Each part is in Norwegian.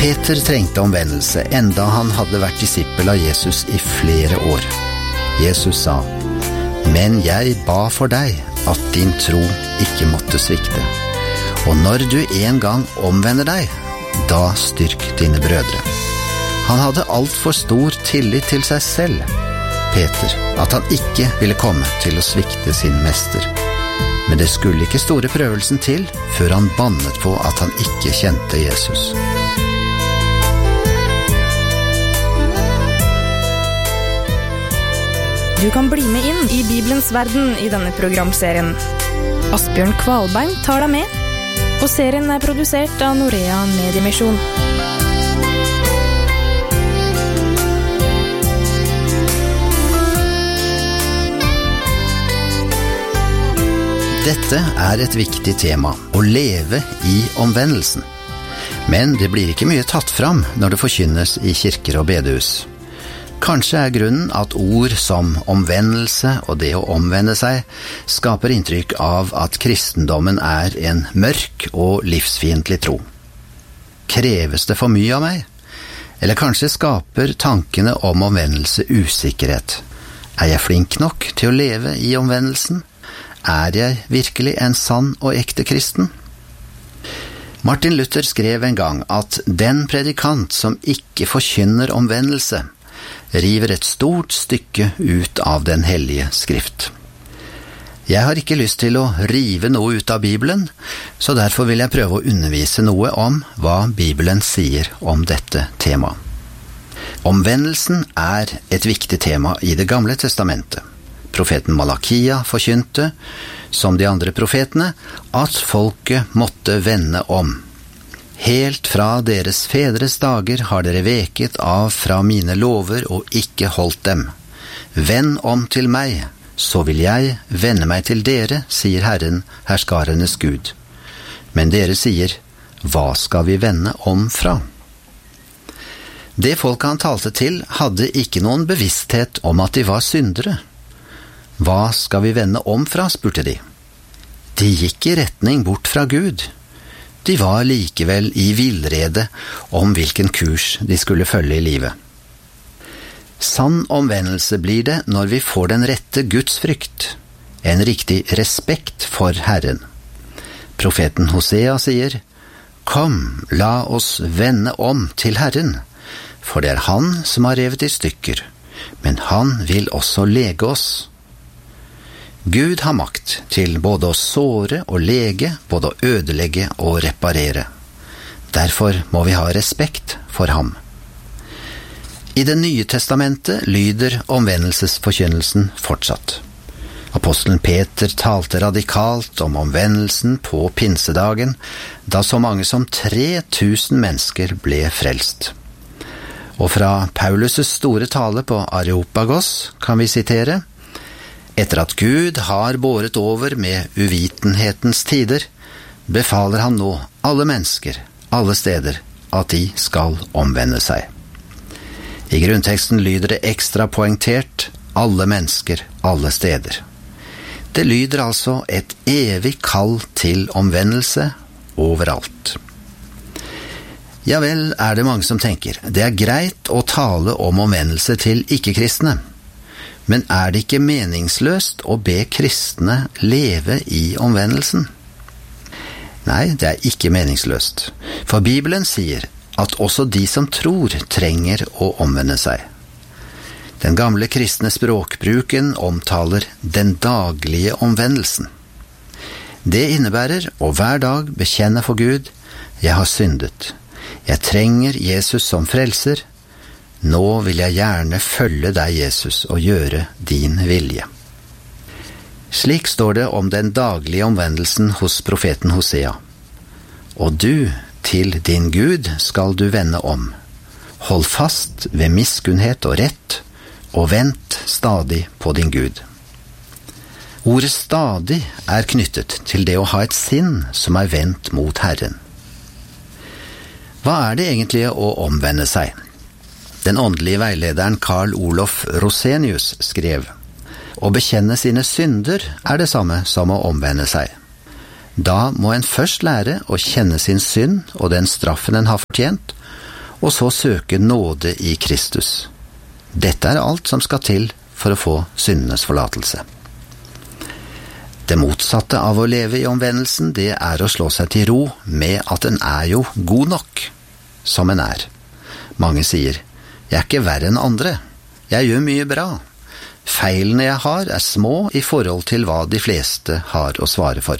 Peter trengte omvendelse, enda han hadde vært disippel av Jesus i flere år. Jesus sa, «Men jeg ba for deg, at din tro ikke måtte svikte. Og når du en gang omvender deg, da styrk dine brødre.» Han hadde alt for stor tillit til seg selv, Peter, at han ikke ville komme til å svikte sin mester. Men det skulle ikke store prøvelsen til før han bannet på at han ikke kjente Jesus. Du kan bli med inn i Bibelens verden i denne programserien. Asbjørn Kvalbein tar deg med, og serien er produsert av Norea Mediemisjon. Dette er et viktig tema, å leve i omvendelsen. Men det blir ikke mye tatt fram når det forkynnes i kirker og bedehus. Kanskje er grunnen at ord som omvendelse og det å omvende seg skaper inntrykk av at kristendommen er en mørk og livsfiendtlig tro. Kreves det for mye av meg? Eller kanskje skaper tankene om omvendelse usikkerhet? Er jeg flink nok til å leve i omvendelsen? Er jeg virkelig en sann og ekte kristen? Martin Luther skrev en gang at den predikant som ikke forkynner omvendelse, river et stort stykke ut av den hellige skrift. Jeg har ikke lyst til å rive noe ut av Bibelen, så derfor vil jeg prøve å undervise noe om hva Bibelen sier om dette temaet. Omvendelsen er et viktig tema i Det gamle testamentet. Profeten Malakia forkynte, som de andre profetene, at folket måtte vende om. Helt fra deres fedres dager har dere veket av fra mine lover og ikke holdt dem. Vend om til meg, så vil jeg vende meg til dere, sier Herren, herskarenes Gud. Men dere sier, hva skal vi vende om fra? Det folket han talte til hadde ikke noen bevissthet om at de var syndere. Hva skal vi vende om fra, spurte de. De gikk i retning bort fra Gud. De var likevel i villrede om hvilken kurs de skulle følge i livet. Sann omvendelse blir det når vi får den rette gudsfrykt, en riktig respekt for Herren. Profeten Hosea sier, «Kom, la oss vende om til Herren, for det er Han som har revet i stykker, men Han vil også lege oss.» Gud har makt til både å såre og lege, både å ødelegge og reparere. Derfor må vi ha respekt for ham. I Det nye testamentet lyder omvendelsesforkynnelsen fortsatt. Apostelen Peter talte radikalt om omvendelsen på pinsedagen, da så mange som 3000 mennesker ble frelst. Og fra Paulus' store tale på Areopagos kan vi sitere, «Etter at Gud har båret over med uvitenhetens tider, befaler han nå alle mennesker, alle steder, at de skal omvende seg.» I grunnteksten lyder det ekstra poengtert, alle mennesker, alle steder. Det lyder altså et evig kall til omvendelse overalt. Ja vel, er det mange som tenker, det er greit å tale om omvendelse til ikke-kristne, men er det ikke meningsløst å be kristne leve i omvendelsen? Nei, det er ikke meningsløst, for Bibelen sier at også de som tror trenger å omvende seg. Den gamle kristne språkbruken omtaler den daglige omvendelsen. Det innebærer å hver dag bekjenne for Gud, jeg har syndet, jeg trenger Jesus som frelser, nå vil jeg gjerne følge deg, Jesus, og gjøre din vilje. Slik står det om den daglige omvendelsen hos profeten Hosea. Og du, til din Gud, skal du vende om. Hold fast ved miskunnhet og rett, og vent stadig på din Gud. Ordet stadig er knyttet til det å ha et sinn som er vendt mot Herren. Hva er det egentlig å omvende seg? Den åndelige veilederen Karl Olof Rosenius skrev, «Å bekjenne sine synder er det samme som å omvende seg. Da må en først lære å kjenne sin synd og den straffen en har fortjent, og så søke nåde i Kristus. Dette alt som skal til for å få syndenes forlatelse. Det motsatte av å leve i omvendelsen, det å slå seg til ro med at en jo god nok, som en Mange sier, jeg ikke verre enn andre, jeg gjør mye bra. Feilene jeg har små i forhold til hva de fleste har å svare for.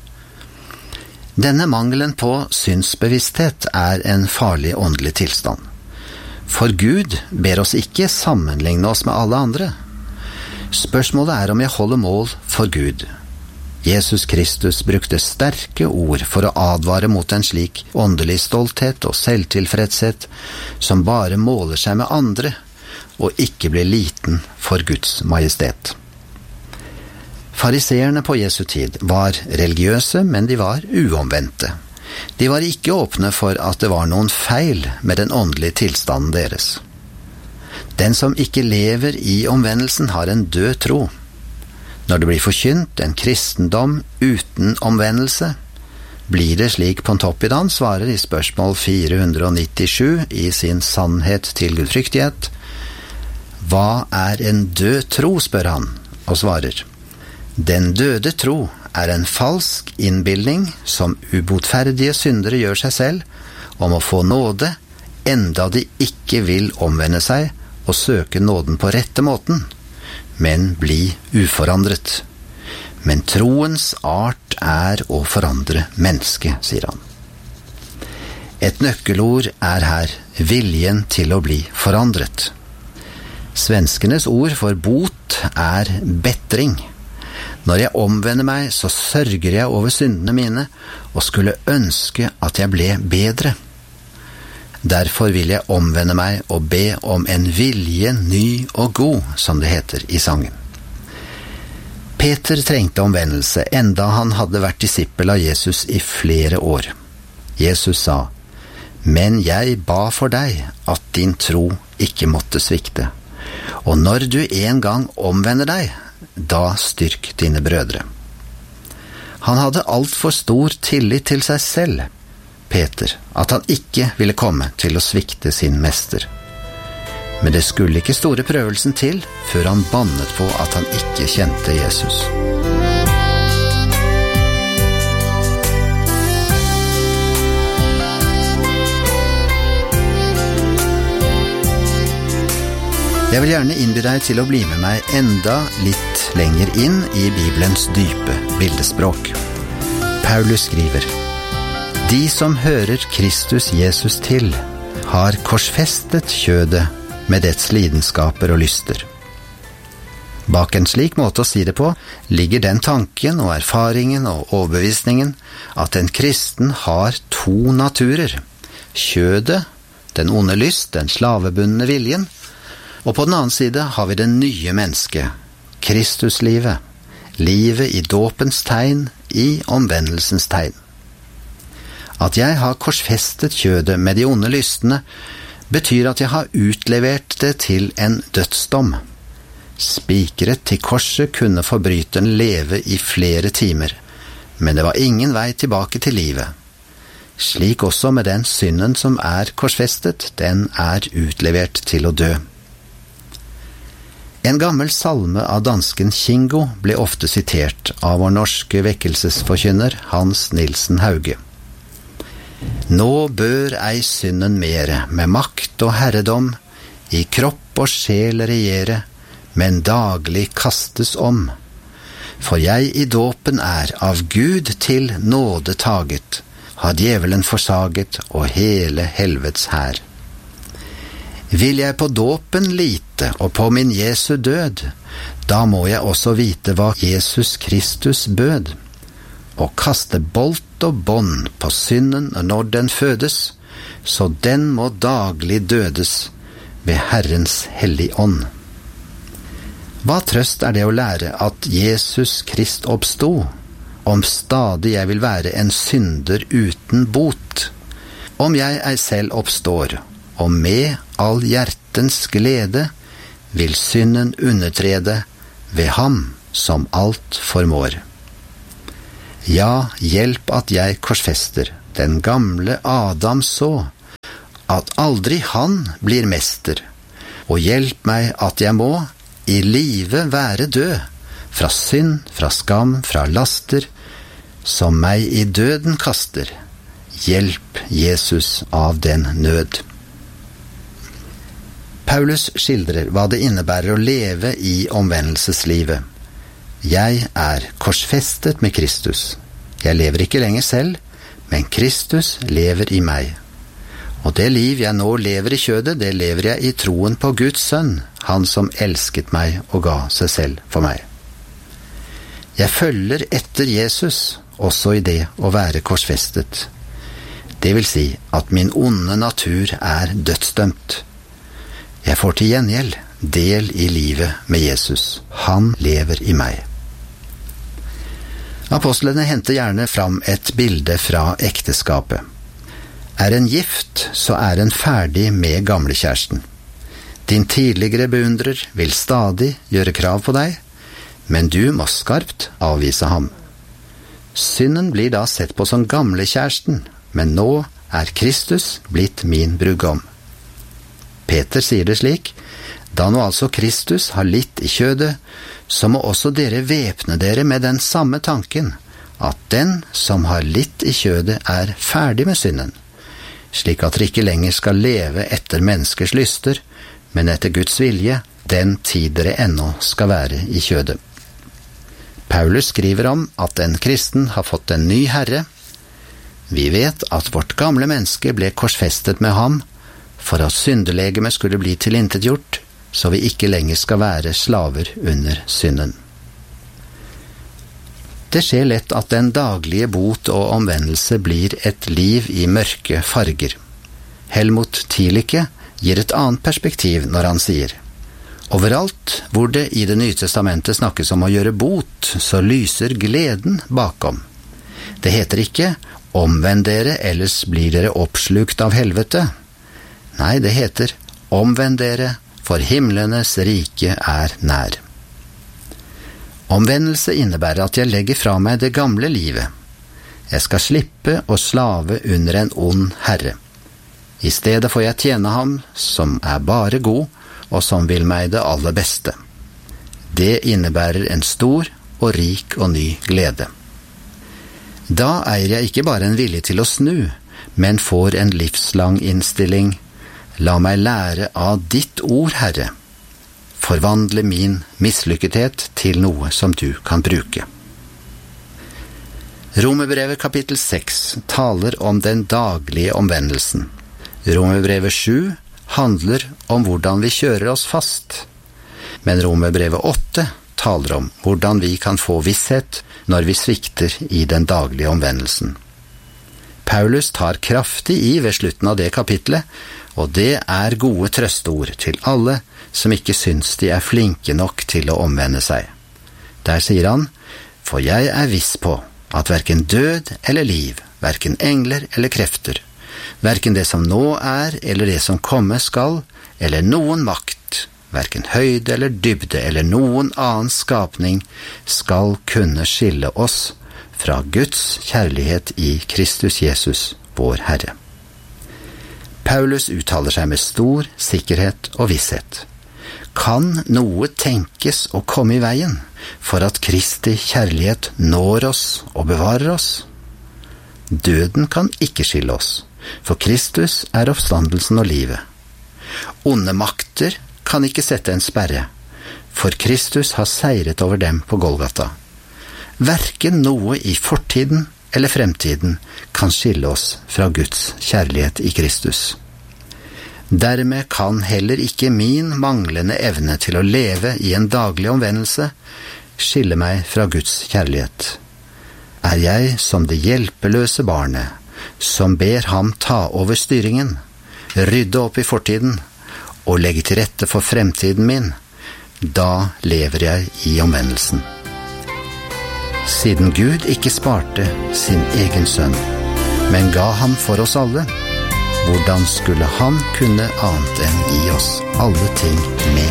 Denne mangelen på synsbevissthet en farlig åndelig tilstand. For Gud ber oss ikke sammenligne oss med alle andre. Spørsmålet om jeg holder mål for Gud. Jesus Kristus brukte sterke ord for å advare mot en slik åndelig stolthet og selvtilfredshet som bare måler seg med andre og ikke blir liten for Guds majestet. Fariseerne på Jesu tid var religiøse, men de var uomvendte. De var ikke åpne for at det var noen feil med den åndelige tilstanden deres. Den som ikke lever i omvendelsen har en død tro. Når det blir forkynt en kristendom uten omvendelse, blir det slik Pontoppidan svarer i spørsmål 497 i sin sannhet til gudfryktighet. Hva en død tro, spør han, og svarer. Den døde tro en falsk innbildning som ubotferdige syndere gjør seg selv om å få nåde, enda de ikke vil omvende seg og søke nåden på rette måten, men bli uforandret. Men troens art å forandre mennesket, sier han. Et nøkkelord her, viljen til å bli forandret. Svenskenes ord for bot bettring. Når jeg omvender meg, så sørger jeg over syndene mine, og skulle ønske at jeg ble bedre. Derfor vil jeg omvende meg og be om en vilje ny og god, som det heter i sangen. Peter trengte omvendelse, enda han hadde vært disippel av Jesus i flere år. Jesus sa, «Men jeg ba for deg at din tro ikke måtte svikte. Og når du en gang omvender deg, da styrk dine brødre.» Han hadde alt for stor tillit til seg selv, Peter, at han ikke ville komme til å svikte sin mester. Men det skulle ikke store prøvelsen til før han bannet på at han ikke kjente Jesus. Jeg vil gjerne innby deg til å bli med meg enda litt lenger inn i Bibelens dype bildespråk. Paulus skriver, «De som hører Kristus Jesus til, har korsfestet kjødet med dets lidenskaper og lyster.» Bak en slik måte å si det på, ligger den tanken og erfaringen og overbevisningen at en kristen har to naturer. Kjødet, den onde lyst, den slavebundne viljen, og på den annen side har vi det nye mennesket, Kristuslivet, livet i dåpens tegn, i omvendelsens tegn. At jeg har korsfestet kjødet med de onde lystene, betyr at jeg har utlevert det til en dødsdom. Spikret til korset kunne forbryteren leve i flere timer, men det var ingen vei tilbake til livet. Slik også med den synden som korsfestet, den utlevert til å dø. En gammel salme av dansken Kingo ble ofte sitert av vår norske vekkelsesforkynner Hans Nilsen Hauge. Nå bør ei synden mere, med makt og herredom, i kropp og sjel regjere, men daglig kastes om. For jeg i dåpen av Gud til nåde taget, har djevelen forsaget og hele helvets hær. Vil jeg på dåpen lite og på min Jesu død, da må jeg også vite hva Jesus Kristus bød, og kaste bolt og bånd på synden når den fødes, så den må daglig dødes ved Herrens hellige ånd. Hva trøst det å lære at Jesus Krist oppstod, om stadig jeg vil være en synder uten bot? Om jeg selv oppstår, og med all hjertens glede vil synden undertrede ved ham som alt formår. Ja, hjelp at jeg korsfester den gamle Adam så, at aldri han blir mester, og hjelp meg at jeg må i livet være død, fra synd, fra skam, fra laster, som meg i døden kaster. Hjelp, Jesus, av den nød. Paulus skildrer hva det innebærer å leve i omvendelseslivet. Jeg korsfestet med Kristus. Jeg lever ikke lenger selv, men Kristus lever i meg. Og det liv jeg nå lever i kjødet, det lever jeg i troen på Guds sønn, han som elsket meg og ga seg selv for meg. Jeg følger etter Jesus, også i det å være korsfestet. Det vil si at min onde natur dødsdømt. Jeg får til gjengjeld del i livet med Jesus. Han lever i meg. Apostlene henter gjerne fram et bilde fra ekteskapet. En gift, så en ferdig med gamlekjæresten. Din tidligere beundrer vil stadig gjøre krav på deg, men du må skarpt avvise ham. Synden blir da sett på som gamlekjæresten, men nå Kristus blitt min brudgom. Peter sier det slik: da nå altså Kristus har litt i kjødet, så må også dere væpne dere med den samme tanken, at den som har litt i kjødet ferdig med synden, slik at dere ikke lenger skal leve etter menneskers lyster, men etter Guds vilje, den tid dere ennå skal være i kjødet. Paulus skriver om at en kristen har fått en ny herre. Vi vet at vårt gamle menneske ble korsfestet med ham, for at syndelegemet skulle bli tilintetgjort, så vi ikke lenger skal være slaver under synden. Det skjer lett at den daglige bot og omvendelse blir et liv i mørke farger. Helmut Thielicke gir et annet perspektiv når han sier: overalt hvor det i Det nye testamentet snakkes om å gjøre bot, så lyser gleden bakom. Det heter ikke omvend dere, ellers blir dere oppslukt av helvete. Nei, det heter omvend dere, for himlenes rike nær. Omvendelse innebærer at jeg legger fra meg det gamle livet. Jeg skal slippe å slave under en ond herre. I stedet får jeg tjene ham som bare god, og som vil meg det aller beste. Det innebærer en stor og rik og ny glede. Da eier jeg ikke bare en vilje til å snu, men får en livslang innstilling. La meg lære av ditt ord, Herre. Forvandle min mislykkethet til noe som du kan bruke. Romerbrevet kapittel 6 taler om den daglige omvendelsen. Romerbrevet 7 handler om hvordan vi kjører oss fast. Men Romerbrevet 8 taler om hvordan vi kan få visshet når vi svikter i den daglige omvendelsen. Paulus tar kraftig i ved slutten av det kapitlet, og det gode trøsteord til alle som ikke syns de flinke nok til å omvende seg. Der sier han: for jeg viss på at hverken død eller liv, hverken engler eller krefter, hverken det som nå eller det som komme skal, eller noen makt, hverken høyde eller dybde eller noen annen skapning, skal kunne skille oss fra Guds kjærlighet i Kristus Jesus, vår Herre. Paulus uttaler seg med stor sikkerhet og visshet. Kan noe tenkes å komme i veien for at Kristi kjærlighet når oss og bevarer oss? Døden kan ikke skille oss, for Kristus oppstandelsen og livet. Onde makter kan ikke sette en sperre, for Kristus har seiret over dem på Golgata. Hverken noe i fortiden eller fremtiden kan skille oss fra Guds kjærlighet i Kristus. Dermed kan heller ikke min manglende evne til å leve i en daglig omvendelse skille meg fra Guds kjærlighet. Jeg som det hjelpeløse barnet, som ber ham ta over styringen, rydde opp i fortiden og legge til rette for fremtiden min, da lever jeg i omvendelsen. Siden Gud ikke sparte sin egen sønn, men ga ham for oss alle, hvordan skulle han kunne annet enn gi oss alle ting med